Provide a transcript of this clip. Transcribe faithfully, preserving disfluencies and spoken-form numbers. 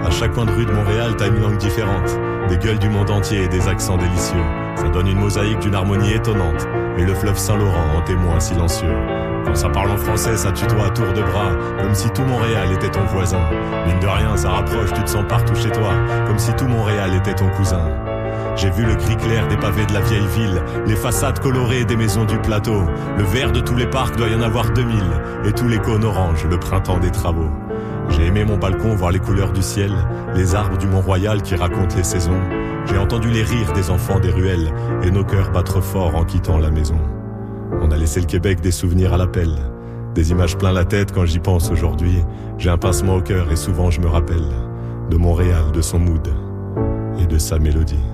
À chaque coin de rue de Montréal, t'as une langue différente, des gueules du monde entier et des accents délicieux. Ça donne une mosaïque d'une harmonie étonnante, et le fleuve Saint-Laurent en témoin silencieux. Quand ça parle en français, ça tutoie à tour de bras, comme si tout Montréal était ton voisin. Mine de rien, ça rapproche, tu te sens partout chez toi, comme si tout Montréal était ton cousin. J'ai vu le gris clair des pavés de la vieille ville, les façades colorées des maisons du plateau. Le vert de tous les parcs doit y en avoir deux mille, et tous les cônes orange, le printemps des travaux. J'ai aimé mon balcon voir les couleurs du ciel, les arbres du Mont-Royal qui racontent les saisons. J'ai entendu les rires des enfants des ruelles, et nos cœurs battre fort en quittant la maison. On a laissé le Québec des souvenirs à l'appel, des images plein la tête quand j'y pense aujourd'hui. J'ai un pincement au cœur et souvent je me rappelle de Montréal, de son mood et de sa mélodie.